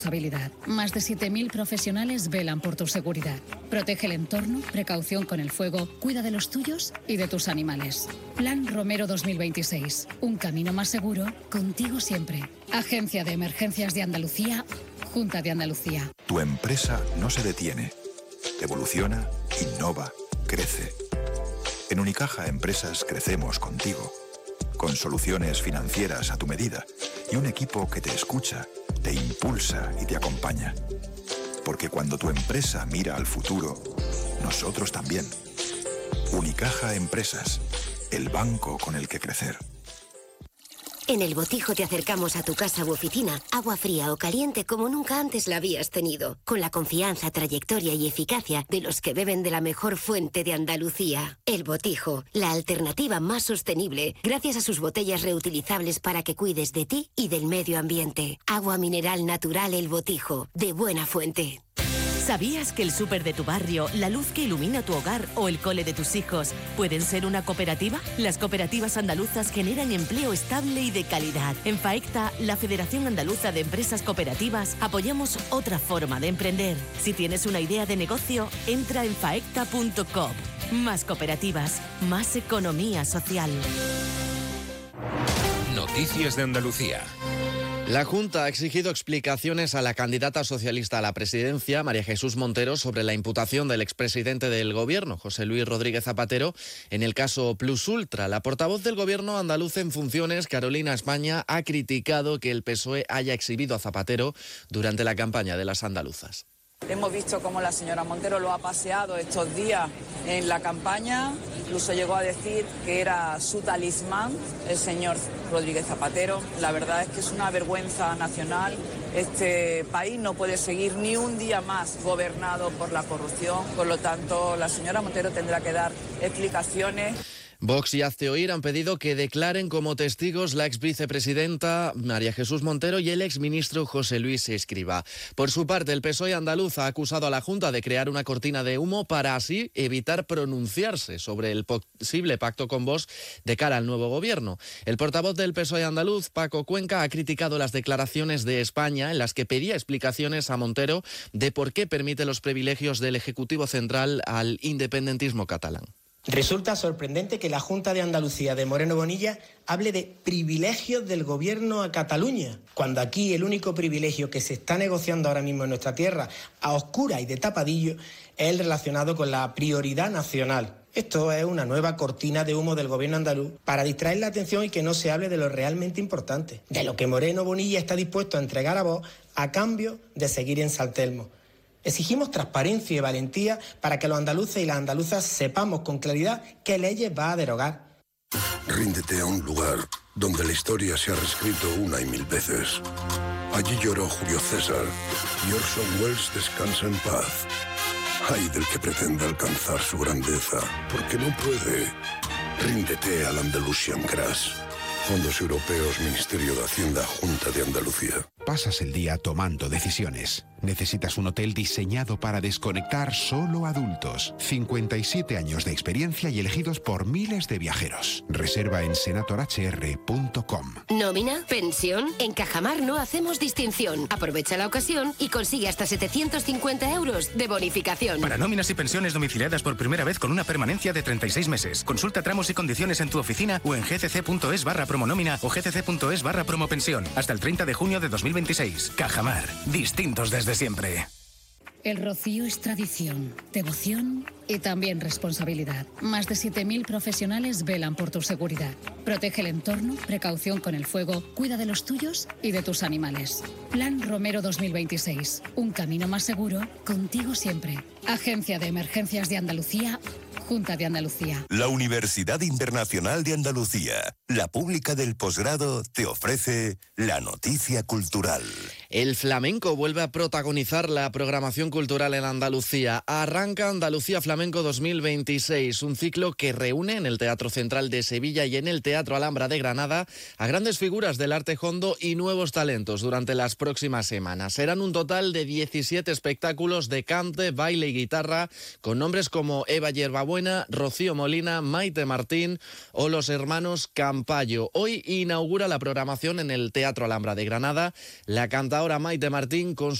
Responsabilidad. Más de 7.000 profesionales velan por tu seguridad. Protege el entorno, precaución con el fuego, cuida de los tuyos y de tus animales. Plan Romero 2026. Un camino más seguro, contigo siempre. Agencia de Emergencias de Andalucía, Junta de Andalucía. Tu empresa no se detiene. Evoluciona, innova, crece. En Unicaja Empresas crecemos contigo. Con soluciones financieras a tu medida y un equipo que te escucha, te impulsa y te acompaña. Porque cuando tu empresa mira al futuro, nosotros también. Unicaja Empresas, el banco con el que crecer. En El Botijo te acercamos a tu casa u oficina agua fría o caliente como nunca antes la habías tenido, con la confianza, trayectoria y eficacia de los que beben de la mejor fuente de Andalucía. El Botijo, la alternativa más sostenible, gracias a sus botellas reutilizables para que cuides de ti y del medio ambiente. Agua mineral natural El Botijo, de buena fuente. ¿Sabías que el súper de tu barrio, la luz que ilumina tu hogar o el cole de tus hijos pueden ser una cooperativa? Las cooperativas andaluzas generan empleo estable y de calidad. En FAECTA, la Federación Andaluza de Empresas Cooperativas, apoyamos otra forma de emprender. Si tienes una idea de negocio, entra en faecta.com. Más cooperativas, más economía social. Noticias de Andalucía. La Junta ha exigido explicaciones a la candidata socialista a la presidencia, María Jesús Montero, sobre la imputación del expresidente del Gobierno, José Luis Rodríguez Zapatero, en el caso Plus Ultra. La portavoz del Gobierno andaluz en funciones, Carolina España, ha criticado que el PSOE haya exhibido a Zapatero durante la campaña de las andaluzas. Hemos visto cómo la señora Montero lo ha paseado estos días en la campaña, incluso llegó a decir que era su talismán, el señor Rodríguez Zapatero. La verdad es que es una vergüenza nacional. Este país no puede seguir ni un día más gobernado por la corrupción, por lo tanto la señora Montero tendrá que dar explicaciones. Vox y Hazte Oír han pedido que declaren como testigos la ex vicepresidenta María Jesús Montero y el exministro José Luis Escrivá. Por su parte, el PSOE andaluz ha acusado a la Junta de crear una cortina de humo para así evitar pronunciarse sobre el posible pacto con Vox de cara al nuevo gobierno. El portavoz del PSOE andaluz, Paco Cuenca, ha criticado las declaraciones de España en las que pedía explicaciones a Montero de por qué permite los privilegios del Ejecutivo Central al independentismo catalán. Resulta sorprendente que la Junta de Andalucía de Moreno Bonilla hable de privilegios del gobierno a Cataluña, cuando aquí el único privilegio que se está negociando ahora mismo en nuestra tierra, a oscuras y de tapadillo, es el relacionado con la prioridad nacional. Esto es una nueva cortina de humo del gobierno andaluz para distraer la atención y que no se hable de lo realmente importante, de lo que Moreno Bonilla está dispuesto a entregar a Vox a cambio de seguir en San Telmo. Exigimos transparencia y valentía para que los andaluces y las andaluzas sepamos con claridad qué leyes va a derogar. Ríndete a un lugar donde la historia se ha reescrito una y mil veces. Allí lloró Julio César y Orson Welles descansa en paz. Ay del que pretenda alcanzar su grandeza, porque no puede. Ríndete al Andalusian Crash. Fondos Europeos, Ministerio de Hacienda, Junta de Andalucía. Pasas el día tomando decisiones. Necesitas un hotel diseñado para desconectar solo adultos. 57 años de experiencia y elegidos por miles de viajeros. Reserva en senatorhr.com. ¿Nómina? ¿Pensión? En Cajamar no hacemos distinción. Aprovecha la ocasión y consigue hasta 750 euros de bonificación. Para nóminas y pensiones domiciliadas por primera vez con una permanencia de 36 meses. Consulta tramos y condiciones en tu oficina o en gcc.es/promonómina o gcc.es/promopensión. Hasta el 30 de junio de 2026. Cajamar. Distintos desde siempre. El rocío es tradición, devoción y también responsabilidad. Más de 7.000 profesionales velan por tu seguridad. Protege el entorno, precaución con el fuego, cuida de los tuyos y de tus animales. Plan Romero 2026. Un camino más seguro, contigo siempre. Agencia de Emergencias de Andalucía, Junta de Andalucía. La Universidad Internacional de Andalucía, la pública del posgrado, te ofrece la noticia cultural. El flamenco vuelve a protagonizar la programación cultural en Andalucía. Arranca Andalucía Flamenco 2026, un ciclo que reúne en el Teatro Central de Sevilla y en el Teatro Alhambra de Granada a grandes figuras del arte hondo y nuevos talentos durante las próximas semanas. Serán un total de 17 espectáculos de cante, baile y guitarra con nombres como Eva Yerbabuena, Rocío Molina, Maite Martín o los hermanos Campayo. Hoy inaugura la programación en el Teatro Alhambra de Granada la cantante ahora Maite Martín con